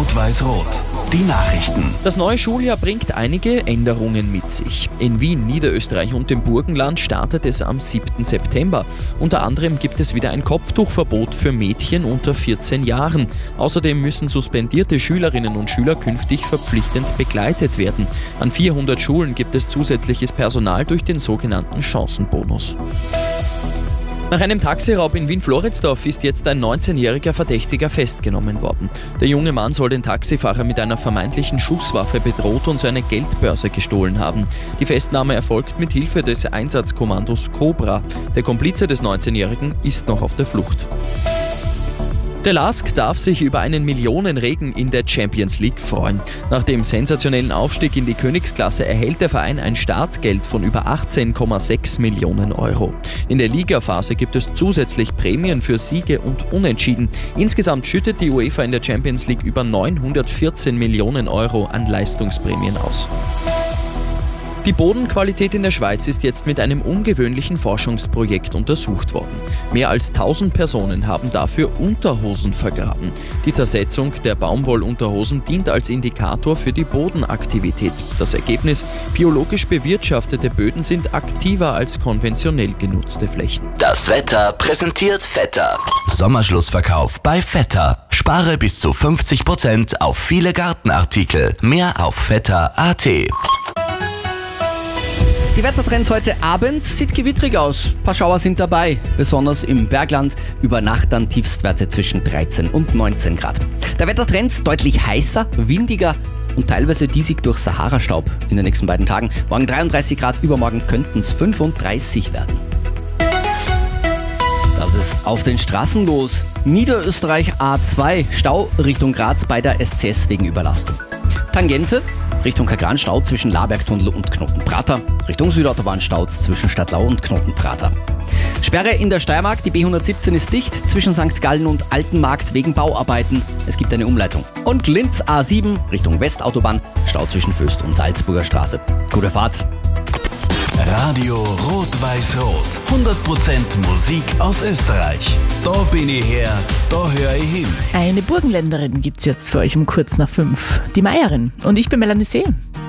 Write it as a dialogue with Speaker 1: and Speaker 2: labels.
Speaker 1: Rot-Weiß-Rot. Die Nachrichten.
Speaker 2: Das neue Schuljahr bringt einige Änderungen mit sich. In Wien, Niederösterreich und dem Burgenland startet es am 7. September. Unter anderem gibt es wieder ein Kopftuchverbot für Mädchen unter 14 Jahren. Außerdem müssen suspendierte Schülerinnen und Schüler künftig verpflichtend begleitet werden. An 400 Schulen gibt es zusätzliches Personal durch den sogenannten Chancenbonus. Nach einem Taxiraub in Wien-Floridsdorf ist jetzt ein 19-jähriger Verdächtiger festgenommen worden. Der junge Mann soll den Taxifahrer mit einer vermeintlichen Schusswaffe bedroht und seine Geldbörse gestohlen haben. Die Festnahme erfolgt mit Hilfe des Einsatzkommandos Cobra. Der Komplize des 19-Jährigen ist noch auf der Flucht. Der LASK darf sich über einen Millionenregen in der Champions League freuen. Nach dem sensationellen Aufstieg in die Königsklasse erhält der Verein ein Startgeld von über 18,6 Millionen Euro. In der Ligaphase gibt es zusätzlich Prämien für Siege und Unentschieden. Insgesamt schüttet die UEFA in der Champions League über 914 Millionen Euro an Leistungsprämien aus. Die Bodenqualität in der Schweiz ist jetzt mit einem ungewöhnlichen Forschungsprojekt untersucht worden. Mehr als 1000 Personen haben dafür Unterhosen vergraben. Die Zersetzung der Baumwollunterhosen dient als Indikator für die Bodenaktivität. Das Ergebnis: biologisch bewirtschaftete Böden sind aktiver als konventionell genutzte Flächen.
Speaker 1: Das Wetter präsentiert Vetter. Sommerschlussverkauf bei Vetter. Spare bis zu 50% auf viele Gartenartikel. Mehr auf vetter.at.
Speaker 3: Die Wettertrends heute Abend: sieht gewittrig aus. Ein paar Schauer sind dabei, besonders im Bergland. Über Nacht dann Tiefstwerte zwischen 13 und 19 Grad. Der Wettertrend: deutlich heißer, windiger und teilweise diesig durch Sahara-Staub in den nächsten beiden Tagen. Morgen 33 Grad, übermorgen könnten es 35 werden. Das ist auf den Straßen los. Niederösterreich A2, Stau Richtung Graz bei der SCS wegen Überlastung. Tangente Richtung Kagran, Stau zwischen Labergtunnel und Knotenprater. Richtung Südautobahn Staus zwischen Stadtlau und Knotenprater. Sperre in der Steiermark, die B117 ist dicht zwischen St. Gallen und Altenmarkt wegen Bauarbeiten. Es gibt eine Umleitung. Und Linz A7 Richtung Westautobahn, Stau zwischen Föst und Salzburger Straße. Gute Fahrt.
Speaker 1: Radio Rot-Weiß-Rot. 100% Musik aus Österreich. Da bin ich her, da höre ich hin.
Speaker 4: Eine Burgenländerin gibt's jetzt für euch um kurz nach 5. Die Meierin. Und ich bin Melanie See.